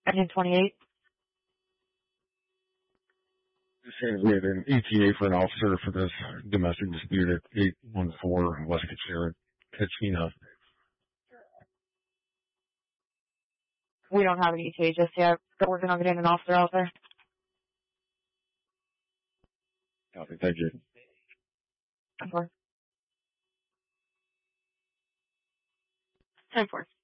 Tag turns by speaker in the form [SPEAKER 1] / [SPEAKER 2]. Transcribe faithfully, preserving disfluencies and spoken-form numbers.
[SPEAKER 1] Engine twenty-eight.
[SPEAKER 2] Saying we had an E T A for an officer for this domestic dispute at eight one four West Kachina.
[SPEAKER 1] We don't have an E T A just yet, but we're going to get an officer out there.
[SPEAKER 2] Copy, thank you.
[SPEAKER 1] ten four. ten four.